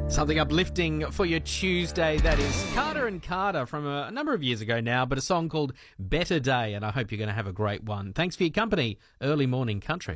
Something uplifting for your Tuesday. That is Carter and Carter from a number of years ago now, but a song called Better Day, and I hope you're going to have a great one. Thanks for your company, Early Morning Country.